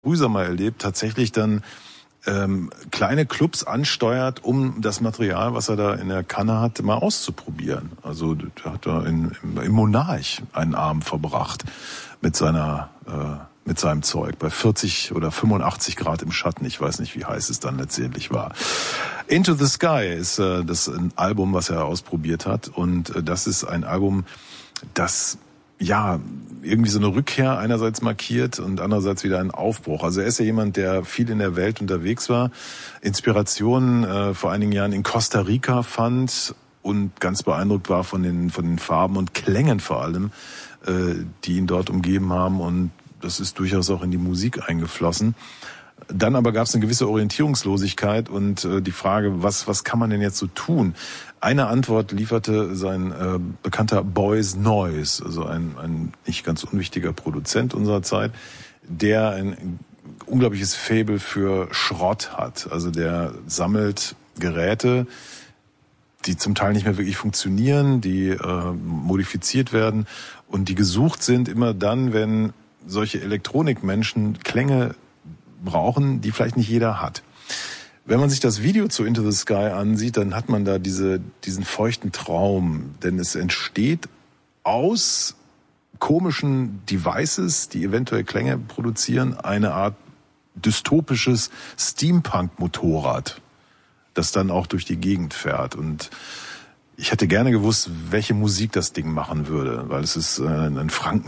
Brüser mal erlebt, tatsächlich dann kleine Clubs ansteuert, um das Material, was er da in der Kanne hat, mal auszuprobieren. Also der hat da im Monarch einen Abend verbracht mit seinem Zeug bei 40 oder 85 Grad im Schatten. Ich weiß nicht, wie heiß es dann letztendlich war. Into the Sky ist das ein Album, was er ausprobiert hat. Und das ist ein Album, das ja irgendwie so eine Rückkehr einerseits markiert und andererseits wieder einen Aufbruch. Also er ist ja jemand, der viel in der Welt unterwegs war, Inspirationen vor einigen Jahren in Costa Rica fand und ganz beeindruckt war von den Farben und Klängen vor allem, die ihn dort umgeben haben, und das ist durchaus auch in die Musik eingeflossen. Dann aber gab es eine gewisse Orientierungslosigkeit und die Frage, was kann man denn jetzt so tun? Eine Antwort lieferte sein bekannter Boys Noise, also ein nicht ganz unwichtiger Produzent unserer Zeit, der ein unglaubliches Faible für Schrott hat. Also der sammelt Geräte, die zum Teil nicht mehr wirklich funktionieren, die modifiziert werden und die gesucht sind immer dann, wenn solche Elektronikmenschen Klänge brauchen, die vielleicht nicht jeder hat. Wenn man sich das Video zu Into the Sky ansieht, dann hat man da diesen feuchten Traum, denn es entsteht aus komischen Devices, die eventuell Klänge produzieren, eine Art dystopisches Steampunk-Motorrad, das dann auch durch die Gegend fährt. Und ich hätte gerne gewusst, welche Musik das Ding machen würde, weil es ist ein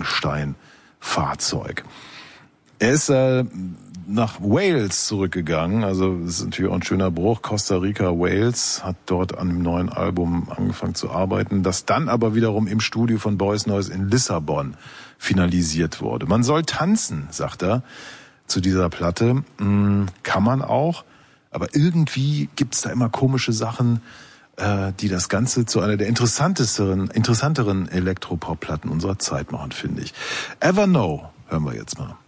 Frankenstein-Fahrzeug. Er ist nach Wales zurückgegangen, also das ist natürlich auch ein schöner Bruch. Costa Rica, Wales, hat dort an einem neuen Album angefangen zu arbeiten, das dann aber wiederum im Studio von Boys Noise in Lissabon finalisiert wurde. Man soll tanzen, sagt er, zu dieser Platte. Kann man auch, aber irgendwie gibt's da immer komische Sachen, die das Ganze zu einer der interessanteren Elektropop-Platten unserer Zeit machen, finde ich. Ever Know hören wir jetzt mal.